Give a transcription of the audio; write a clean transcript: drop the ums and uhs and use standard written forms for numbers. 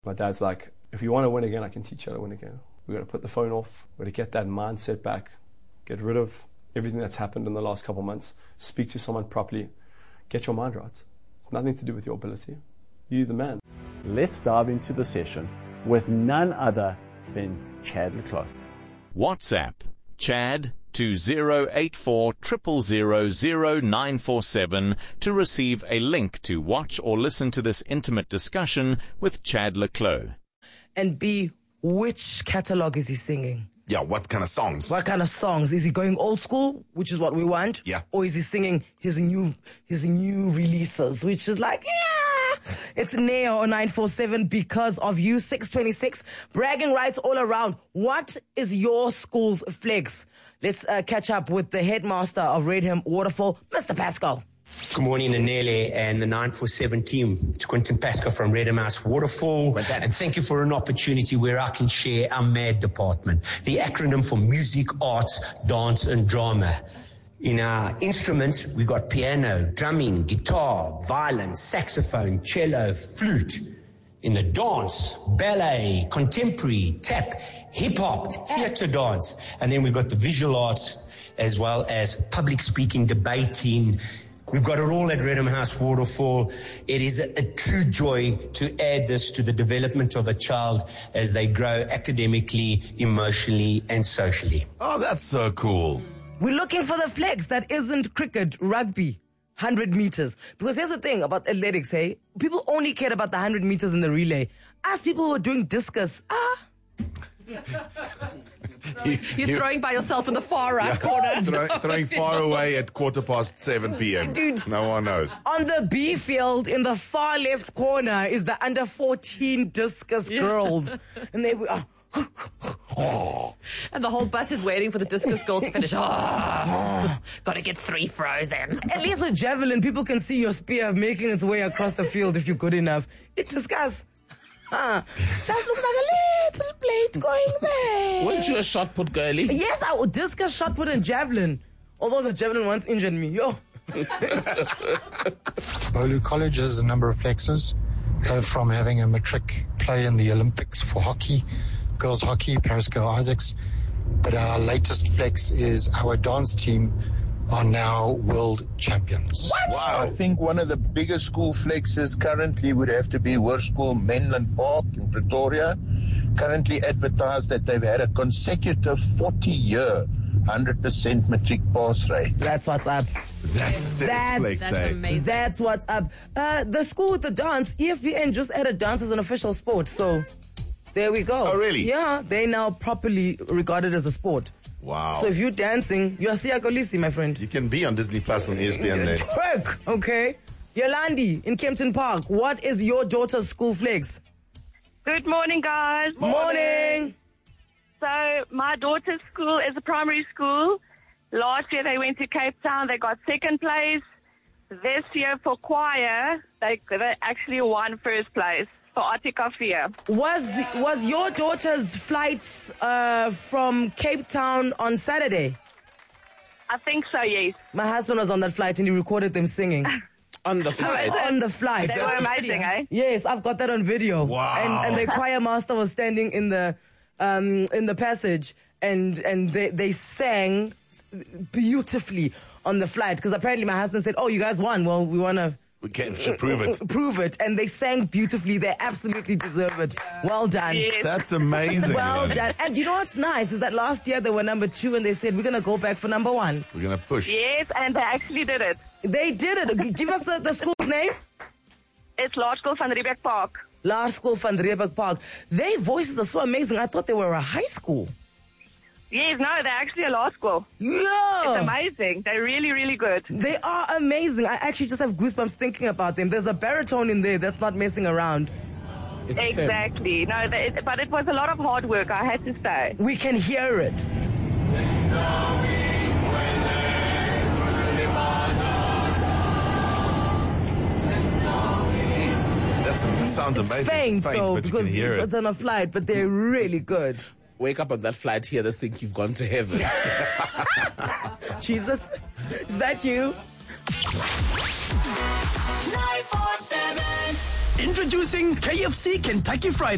My dad's like, if you want to win again, I can teach you how to win again. We've got to put the phone off. We've got to get that mindset back. Get rid of everything that's happened in the last couple of months. Speak to someone properly. Get your mind right. It's nothing to do with your ability. You're the man. Let's dive into the session with none other than Chad le Clos. WhatsApp Chad to 084 000 947 to receive a link to watch or listen to this intimate discussion with Chad le Clos. And B, which catalog is he singing? Yeah, what kind of songs? What kind of songs? Is he going old school, which is what we want? Yeah. Or is he singing his new releases, which is like, yeah. It's Neo on 947 because of you. 626. Bragging rights all around. What is your school's flex? Let's catch up with the headmaster of Redham Waterfall, Mr. Pasco. Good morning, Nanele and the 947 team. It's Quentin Pasco from Redham House Waterfall. And thank you for an opportunity where I can share our MAD department, the acronym for Music, Arts, Dance and Drama. In our instruments, we got piano, drumming, guitar, violin, saxophone, cello, flute. In the dance, ballet, contemporary, tap, hip-hop, theatre dance. And then we've got the visual arts as well as public speaking, debating. We've got it all at Redham House Waterfall. It is a true joy to add this to the development of a child as they grow academically, emotionally, and socially. Oh, that's so cool. We're looking for the flex that isn't cricket, rugby, 100 meters. Because here's the thing about athletics, hey? People only care about the 100 meters in the relay. Ask people who are doing discus. You're throwing by yourself in the far right corner. Throwing far away at 7:15 p.m. Dude. No one knows. On the B field, in the far left corner, is the under 14 discus girls. And they are... And the whole bus is waiting for the discus girls to finish. Gotta get 3 throws in. At least with javelin, people can see your spear making its way across the field if you're good enough. Discus. Just look like a little plate going there. Weren't you a shot put girly? Yes, I would discus, shot put, and javelin. Although the javelin once injured me. Yo. Bolu College has a number of flexes, from having a matric play in the Olympics for hockey, girls hockey, Paris Girl Isaacs. But our latest flex is our dance team are now world champions. What? Wow. I think one of the biggest school flexes currently would have to be Hoërskool Menlyn Park in Pretoria. Currently advertised that they've had a consecutive 40-year 100% matric pass rate. That's what's up. That's amazing. That's what's up. The school with the dance, EFPN just added dance as an official sport, so there we go. Oh, really? Yeah, they now properly regarded as a sport. Wow. So if you're dancing, you're Siya Kolisi, my friend. You can be on Disney Plus on ESPN there. Twerk, okay? Yolandi in Kempton Park, what is your daughter's school flex? Good morning, guys. Morning. So my daughter's school is a primary school. Last year they went to Cape Town. They got second place. This year for choir, they actually won first place for Artikafia. Was your daughter's flight from Cape Town on Saturday? I think so, yes. My husband was on that flight and he recorded them singing. On the flight. On the flight. They were amazing, eh? Yes, I've got that on video. Wow. And the choir master was standing in the passage and they sang beautifully on the flight because apparently my husband said, "Oh, you guys won. Well, we want to prove it. Prove it." And they sang beautifully. They absolutely deserve it. Well done. Yes. That's amazing. Well done. And you know what's nice is that last year they were number 2 and they said, we're going to go back for number 1. We're going to push. Yes, and they actually did it. They did it. Give us the school's name. It's Laerskool van Riebeeck Park. Laerskool van Riebeeck Park. Their voices are so amazing. I thought they were a high school. Yes, no, they're actually a law school. Yeah. It's amazing. They're really, really good. They are amazing. I actually just have goosebumps thinking about them. There's a baritone in there that's not messing around. Exactly. No, but it was a lot of hard work, I had to say. We can hear it. That sounds amazing. It's faint, though, but because you can hear it's on a flight, but they're really good. Wake up on that flight here, just think you've gone to heaven. Jesus, is that you? 947. Introducing KFC Kentucky Fried